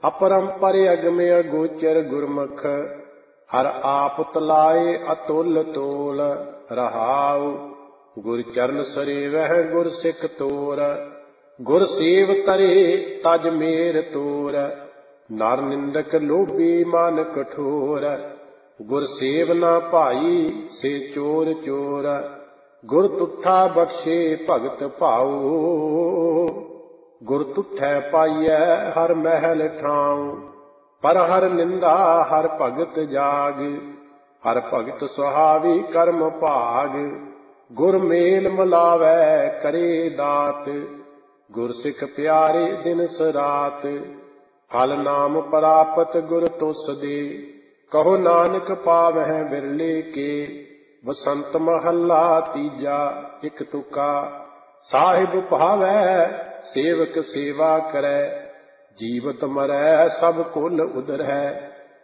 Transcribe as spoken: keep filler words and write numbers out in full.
अपरंपर अगम अगोचर गुरमुख हर आप तलाए अतुल तोल रहाउ। गुर चरण सरेवह गुर सिख तोर गुर सेव तरे तज मेर तोर। नर निंदक लोभी मन कठोर गुर सेव ना भाई से चोर चोर। गुर तुठा बख्शे भगत भाऊ गुर तुठै पाइयै हर महल ठाऊं। पर हर निंदा हर भगत जाग हर भगत सुहावी कर्म भाग। गुर मेल मिलावै करे दात गुर सिख प्यारे दिनस रात। फल नाम प्रापत गुर तुस दे कहो नानक पावै बिरले के। बसंत महला तीजा इक तुका साहिब भावै सेवक सेवा करै। जीवत मरै सब कुल उदरै